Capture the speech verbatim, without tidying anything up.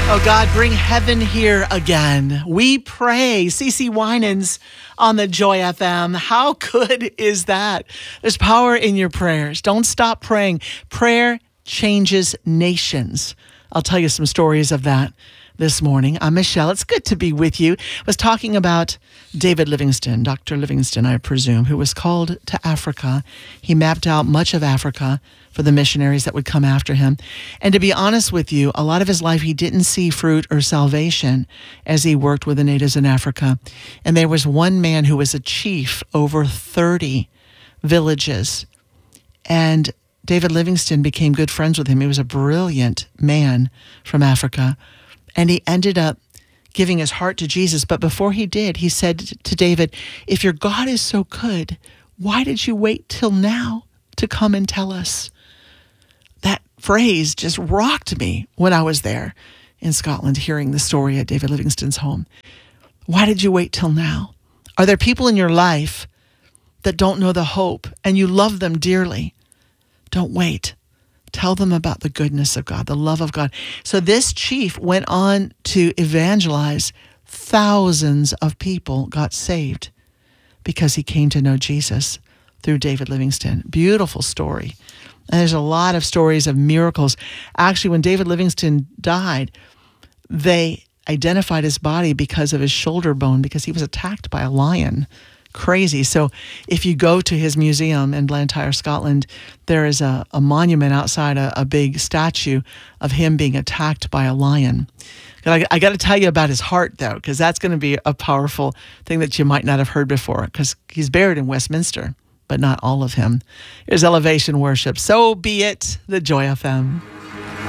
Oh God, bring heaven here again. We pray. CeCe Winans on the Joy F M. How good is that? There's power in your prayers. Don't stop praying. Prayer changes nations. I'll tell you some stories of that this morning. I'm Michelle. It's good to be with you. I was talking about David Livingstone, Doctor Livingstone, I presume, who was called to Africa. He mapped out much of Africa for the missionaries that would come after him. And to be honest with you, a lot of his life, he didn't see fruit or salvation as he worked with the natives in Africa. And there was one man who was a chief over thirty villages. And David Livingstone became good friends with him. He was a brilliant man from Africa. And he ended up giving his heart to Jesus. But before he did, he said to David, if your God is so good, why did you wait till now to come and tell us? That phrase just rocked me when I was there in Scotland, hearing the story at David Livingstone's home. Why did you wait till now? Are there people in your life that don't know the hope and you love them dearly? Don't wait. Tell them about the goodness of God, the love of God. So this chief went on to evangelize. Thousands of people got saved because he came to know Jesus through David Livingstone. Beautiful story. And there's a lot of stories of miracles. Actually, when David Livingstone died, they identified his body because of his shoulder bone, because he was attacked by a lion. Crazy. So if you go to his museum in Blantyre, Scotland, there is a, a monument outside, a, a big statue of him being attacked by a lion. I, I got to tell you about his heart, though, because that's going to be a powerful thing that you might not have heard before, because he's buried in Westminster, but not all of him. Here's Elevation Worship. So be it, the Joy F M.